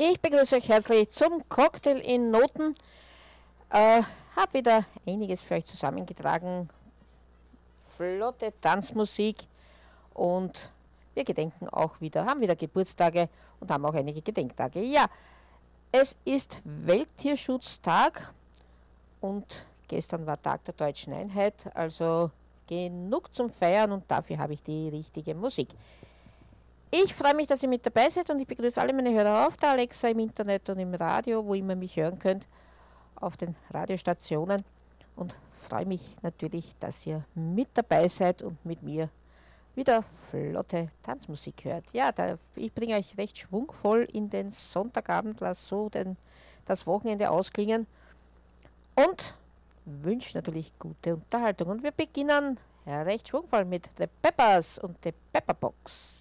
Ich begrüße euch herzlich zum Cocktail in Noten. Habe wieder einiges für euch zusammengetragen. Flotte Tanzmusik und wir gedenken auch wieder, haben wieder Geburtstage und haben auch einige Gedenktage. Ja, es ist Welttierschutztag und gestern war Tag der Deutschen Einheit, also genug zum Feiern und dafür habe ich die richtige Musik. Ich freue mich, dass ihr mit dabei seid und ich begrüße alle meine Hörer auf der Alexa, im Internet und im Radio, wo immer mich hören könnt, auf den Radiostationen und freue mich natürlich, dass ihr mit dabei seid und mit mir wieder flotte Tanzmusik hört. Ja, ich bringe euch recht schwungvoll in den Sonntagabend, lasse so das Wochenende ausklingen und wünsche natürlich gute Unterhaltung. Und wir beginnen recht schwungvoll mit The Peppers und The Pepperbox.